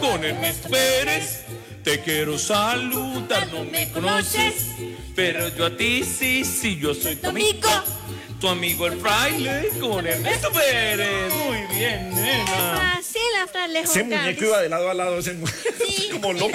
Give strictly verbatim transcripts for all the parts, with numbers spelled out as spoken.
con Ernesto Pérez. Te quiero saludar, no me conoces, pero yo a ti sí, sí, yo soy tu amigo. Tu amigo el fraile con Ernesto Pérez. Muy bien, nena. Fácil, la fraile. Ese muñeco iba de lado a lado, ese sí. como loco.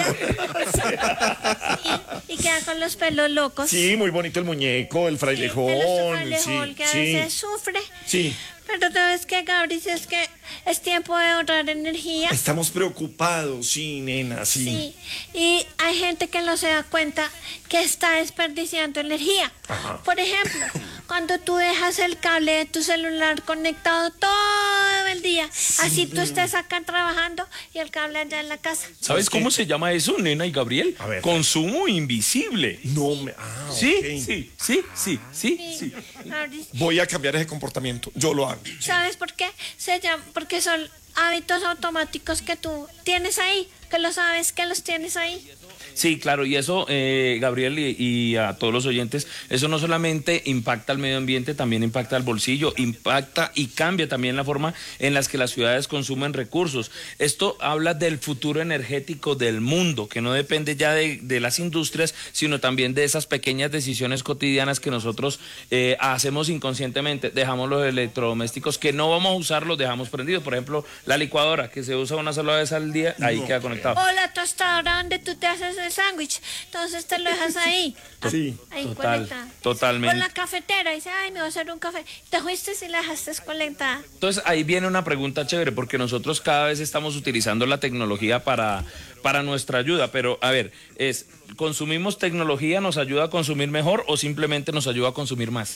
Sí. Y queda con los pelos locos. Sí, muy bonito el muñeco, el frailejón. Sí, el frailejón sí, que a sí. veces sufre. Sí. Pero sabes que, Gabri, si es que es tiempo de ahorrar energía. Estamos preocupados, sí, nena, sí. Sí, y hay gente que no se da cuenta que está desperdiciando energía. Ajá. Por ejemplo, cuando tú dejas el cable de tu celular conectado todo el día, sí, así tú estés acá trabajando y el cable allá en la casa. ¿Sabes cómo se llama eso, nena y Gabriel? A ver. Consumo invisible. No me... Ah, Sí, okay. sí, sí, sí, sí, sí. Gabri, Voy a cambiar ese comportamiento, yo lo hago. ¿sabes por qué? Se llama, porque son hábitos automáticos que tú tienes ahí, que lo sabes que los tienes ahí. Sí, claro, y eso, eh, Gabriel, y, y a todos los oyentes, eso no solamente impacta al medio ambiente, también impacta al bolsillo, impacta y cambia también la forma en las que las ciudades consumen recursos. Esto habla del futuro energético del mundo, que no depende ya de, de las industrias, sino también de esas pequeñas decisiones cotidianas que nosotros eh, hacemos inconscientemente. Dejamos los electrodomésticos que no vamos a usar, los dejamos prendidos. Por ejemplo, la licuadora, que se usa una sola vez al día, ahí No. queda conectado. O la tostadora donde tú te haces el sándwich, entonces te lo dejas ahí. Sí. Ahí Total, conectada. totalmente. O la cafetera, dice, ay, me voy a hacer un café. Te fuiste y la dejaste conectada. Entonces ahí viene una pregunta chévere, porque nosotros cada vez estamos utilizando la tecnología para, para nuestra ayuda, pero a ver, es, ¿consumimos tecnología, nos ayuda a consumir mejor o simplemente nos ayuda a consumir más?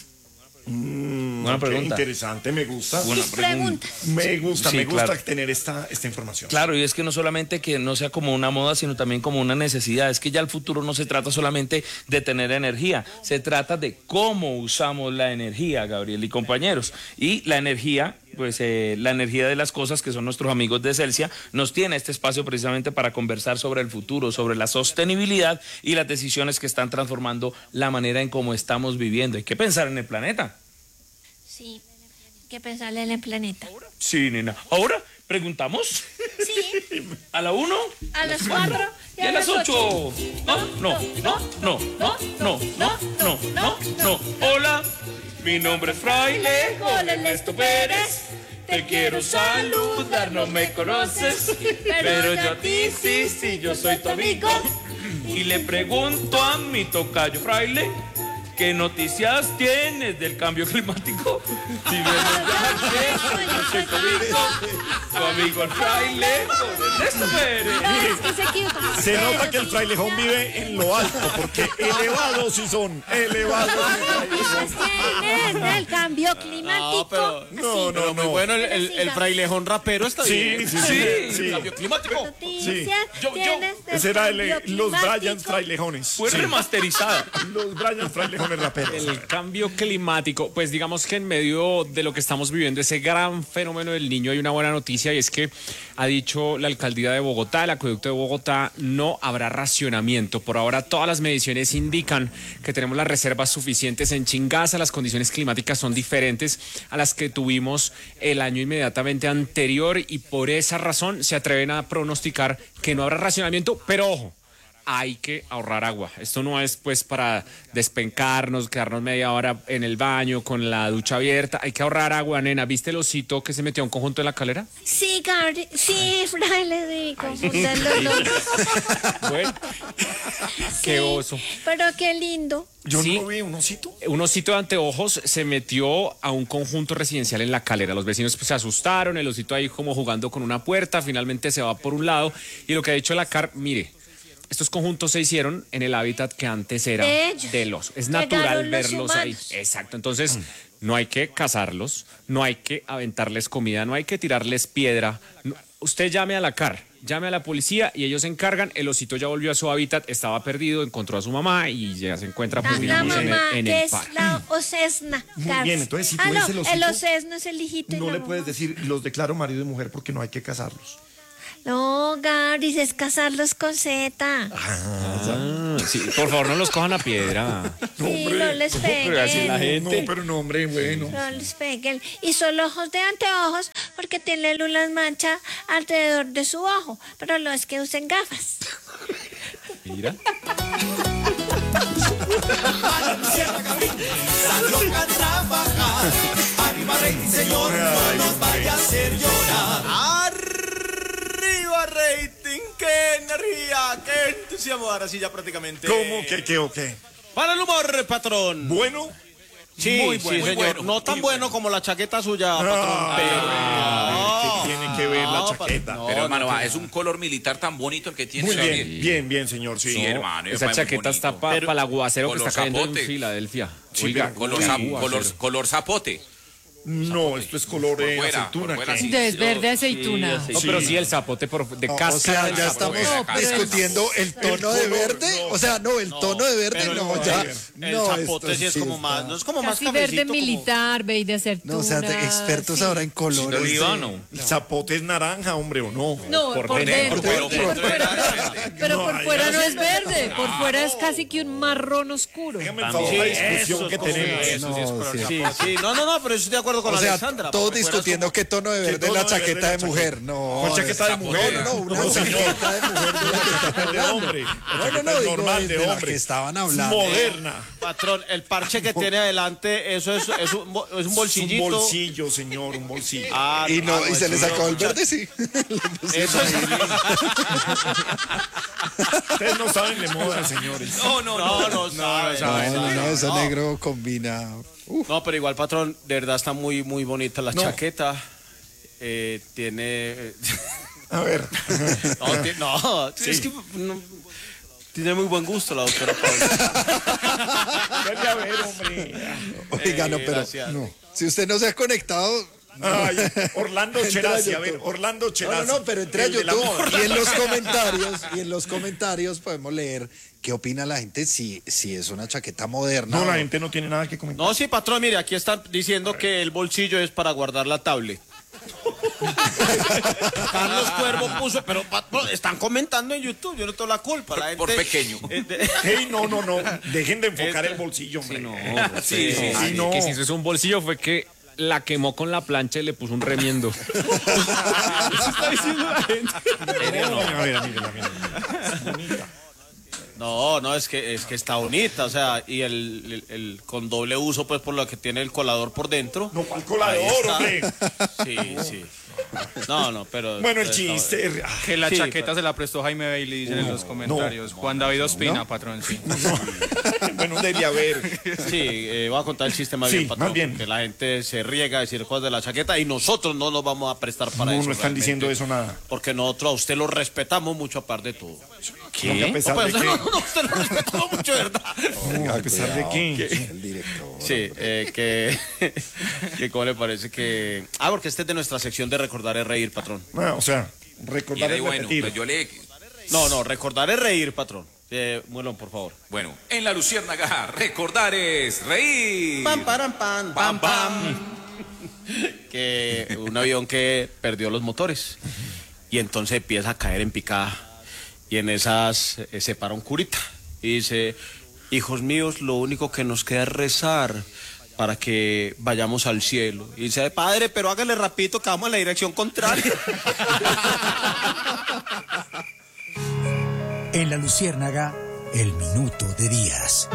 Mm, Buena qué pregunta. interesante, me gusta. Buena Tus pregunta. preguntas. Me gusta, Sí, me gusta claro. tener esta, esta información. Claro, y es que no solamente que no sea como una moda, sino también como una necesidad. Es que ya el futuro no se trata solamente de tener energía, se trata de cómo usamos la energía, Gabriel y compañeros. Y la energía, pues eh, la energía de las cosas, que son nuestros amigos de Celsia, nos tiene este espacio precisamente para conversar sobre el futuro, sobre la sostenibilidad y las decisiones que están transformando la manera en cómo estamos viviendo. Hay que pensar en el planeta. Sí, hay que pensarle en el planeta. Sí, nena. Ahora, ¿preguntamos? Sí, ¿A la uno? a las cuatro Y a las ocho. No, no, no, no, no, no, no, no, no, no. Hola, mi nombre es Fraile Hola, Ernesto Pérez. Te quiero saludar, no me conoces, pero yo a ti sí, sí, yo soy tu amigo. Y le pregunto a mi tocayo Fraile, ¿qué noticias tienes del cambio climático? Dime, yo soy tu amigo, tu amigo el Fraile, con Ernesto Pérez. No, es que se equivoca. Se nota que el frailejón vive en lo alto, porque elevados sí son, elevados. Tienes del cambio climático. pero- No, no, Pero muy no. bueno, el, el, el frailejón rapero está Sí, bien. sí, sí, sí. Cambio climático. Noticias Yo- yo- tienes del Ese era el- cambio los climático. Bryans frailejones. Fue remasterizada. Los Bryans frailejones raperos. El cambio climático, pues digamos que en medio de lo que estamos viviendo, ese gran fenómeno del Niño, hay una buena noticia y es que ha dicho la alcaldía de Bogotá, el acueducto de Bogotá, no habrá racionamiento. Por ahora todas las mediciones indican que tenemos las reservas suficientes en Chingaza, las condiciones climáticas son diferentes a las que tuvimos el año inmediatamente anterior y por esa razón se atreven a pronosticar que no habrá racionamiento, pero ojo, hay que ahorrar agua. Esto no es pues para despencarnos, quedarnos media hora en el baño con la ducha abierta. Hay que ahorrar agua, nena. ¿Viste el osito que se metió a un conjunto de la calera? Sí, Gabri, sí, Fraile, sí, confunden los dos. Bueno, qué oso. Pero qué lindo. Yo Sí. no vi un osito. Un osito de anteojos se metió a un conjunto residencial en la calera. Los vecinos pues, se asustaron, el osito ahí como jugando con una puerta, finalmente se va por un lado. Y lo que ha dicho la C A R, mire, estos conjuntos se hicieron en el hábitat que antes era De ellos. de los. Es Llegaron natural los verlos ahí. humanos. Exacto. Entonces, no hay que cazarlos, no hay que aventarles comida, no hay que tirarles piedra. No- usted llame a la C A R, llame a la policía y ellos se encargan. El osito ya volvió a su hábitat, estaba perdido, encontró a su mamá y ya se encuentra pues, La, la digamos, en el, mamá, en que el es parque. la ocesna. Muy Cars. bien, entonces, si tú ah, ves no, el osito, el ocesno es el hijito. y No la le mamá. puedes decir, los declaro marido y mujer porque no hay que casarlos. No, Gabris, es casarlos con Z. Ah, sí, por favor, no los cojan a piedra. Sí, no les Pero así la peguen. No, gente. pero no, hombre, bueno. No les peguen. Y son ojos de anteojos porque tienen unas manchas alrededor de su ojo. Pero no es que usen gafas. Mira. Arriba rating, qué energía, qué entusiasmo. Ahora sí ya prácticamente. ¿Cómo? ¿Qué, qué o qué? Para el humor, patrón. ¿Bueno? Sí, Muy sí, bueno, muy señor. bueno, no tan muy bueno, bueno. como la chaqueta suya, patrón. Ah, ¿qué tiene que ver la No, chaqueta? no, Pero hermano, no, va, es un color militar tan bonito el que tiene. Muy ¿sabe? bien, bien, bien, señor, sí. Sí, hermano. Esa muy chaqueta está bonito. para Pero- el aguacero que color está cayendo zapote. en Filadelfia. Sí, Oiga, pero Color, uy, zap- aguacero. color, color zapote. No, esto es color de fuera, aceituna. por fuera, ¿qué? sí. De verde aceituna. No, pero sí el zapote por, de No, cáscara o sea, del ya zapote. estamos No, pero el- discutiendo el tono de color, verde. no. O sea, no, el tono de verde pero no, el- ya. El no, zapote esto sí es sí como está- más, no es como más Casi cafecito, verde como- militar, verde aceituna. No, o sea, de expertos sí. ahora en colores. oliva, de- ¿no? El zapote es naranja, hombre, ¿o no? No, por, Por dentro. dentro, pero por por fuera, dentro. pero No, por ay, fuera ya no sé. es verde. Por fuera es casi que un marrón oscuro. Déjame el favor la discusión que tenemos. No, sí. Sí, sí, no, no, no, pero estoy de acuerdo con O sea, Alexandra. todos por fuera es discutiendo qué tono de verde es tono la de verde chaqueta es de la mujer. No, ¿Cuál chaqueta de mujer? No, no, una No, señor. chaqueta de mujer de la que estamos de hablando. hombre. La No, no, chaqueta no, es digo normal de de la hombre. que estaban hablando. Moderna. como- Patrón, el parche que tiene adelante, eso es, es, un, bo- es un Es un bolsillito. bolsillo, señor, un bolsillo. Ah, Y no, ah, y se le eso sacó el no. verde, sí. Eso es. Ustedes no saben de moda, señores. No, no, no. No, no, sabe, No, sabe, no, no, sabe. ese No. negro combina. Uf. No, pero igual, patrón, de verdad está muy, muy bonita la No. chaqueta. Eh, tiene. A ver. No, ti- no, es que no, tiene muy buen gusto la doctora Paula. Vete a ver, hombre. Oiga, no, Eh, pero gracias. no. Si usted no se ha conectado. Ay, Orlando Entra Cherasi, a a ver, YouTube. Orlando No, Cherasi. no, no, pero entre a el de la YouTube moda. y en los comentarios, y en los comentarios podemos leer qué opina la gente si, si es una chaqueta moderna. No, la o- gente no tiene nada que comentar. No, sí, patrón, mire, aquí están diciendo que el bolsillo es para guardar la tablet. Carlos Cuervo puso, pero patrón, están comentando en YouTube, yo no tengo la culpa. La gente, Por pequeño. Eh, de- Hey, no, no, no. Dejen de enfocar Este- el bolsillo, hombre. Sí, sí, sí. Sí, no. Que si eso es un bolsillo fue que la quemó con la plancha y le puso un remiendo. Eso está diciendo la gente. No, a ver, mírala, mírala. No, no, es que es que está bonita, o sea, y el, el- el con doble uso, pues por lo que tiene el colador por dentro. No, ¿cuál colador, Ahí está. hombre? Sí, sí. No, no, pero. Bueno, el pero está- chiste. ah, Que la Sí, chaqueta pero- se la prestó Jaime Bailey, dicen en los comentarios. Juan David Ospina, patrón, sí. Bueno, debía haber. Sí, eh, voy a contar el chiste más Sí, bien, patrón. más bien. Que la gente se riega a decir cosas de la chaqueta y nosotros no nos vamos a prestar para No, eso. no están realmente, diciendo eso nada. Porque nosotros a usted lo respetamos mucho aparte de todo. ¿Qué? ¿A No, pesar pues, de no, qué? no, usted lo respetamos mucho, ¿verdad? No, ¿a pesar de qué? El director. Sí, eh, que, que cómo le parece que... Ah, porque este es de nuestra sección de recordar es reír, patrón. Ah, o sea, Y recordar de es bueno, repetir. pues yo le... No, no, recordar es reír, patrón. Eh, bueno, por favor. Bueno, en la Luciérnaga, recordar es reír. Pam, param, pam, Pam, pam. Que un avión que perdió los motores y entonces empieza a caer en picada y en esas eh, se para un curita y dice: hijos míos, lo único que nos queda es rezar para que vayamos al cielo. Y dice: padre, pero hágale rapidito que vamos en la dirección contraria. En la Luciérnaga, el minuto de Díaz.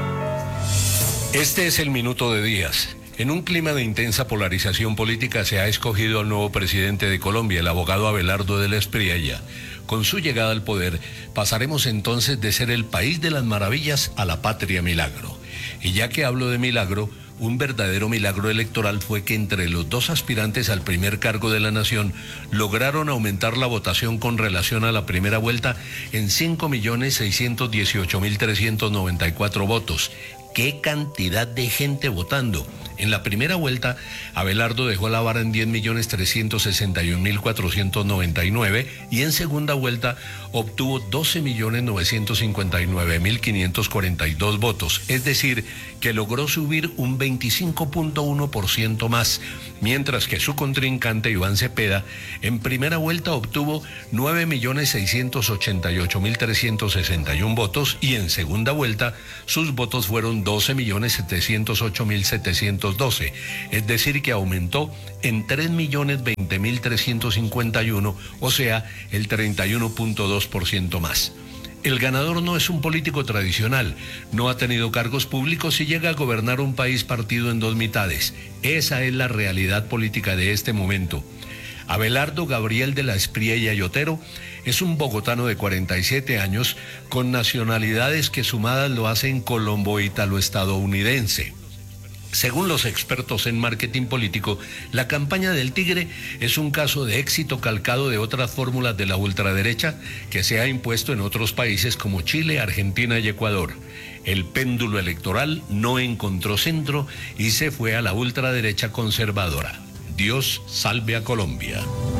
Este es el minuto de Díaz. En un clima de intensa polarización política se ha escogido al nuevo presidente de Colombia, el abogado Abelardo de la Espriella. Con su llegada al poder, pasaremos entonces de ser el país de las maravillas a la patria milagro. Y ya que hablo de milagro, un verdadero milagro electoral fue que entre los dos aspirantes al primer cargo de la nación lograron aumentar la votación con relación a la primera vuelta en cinco millones seiscientos dieciocho mil trescientos noventa y cuatro votos. ¡Qué cantidad de gente votando! En la primera vuelta, Abelardo dejó la vara en diez millones trescientos sesenta y un mil cuatrocientos noventa y nueve y en segunda vuelta obtuvo doce millones novecientos cincuenta y nueve mil quinientos cuarenta y dos votos, es decir, que logró subir un veinticinco punto uno por ciento más, mientras que su contrincante Iván Cepeda en primera vuelta obtuvo nueve millones seiscientos ochenta y ocho mil trescientos sesenta y uno votos y en segunda vuelta sus votos fueron doce millones setecientos ocho mil setecientos doce, es decir que aumentó en tres millones veinte mil trescientos cincuenta y uno, o sea, el treinta y uno punto dos por ciento más. El ganador no es un político tradicional, no ha tenido cargos públicos y llega a gobernar un país partido en dos mitades. Esa es la realidad política de este momento. Abelardo Gabriel de la Espriella y Otero es un bogotano de cuarenta y siete años con nacionalidades que sumadas lo hacen colombo-italo-estadounidense. Según los expertos en marketing político, la campaña del Tigre es un caso de éxito calcado de otras fórmulas de la ultraderecha que se ha impuesto en otros países como Chile, Argentina y Ecuador. El péndulo electoral no encontró centro y se fue a la ultraderecha conservadora. Dios salve a Colombia.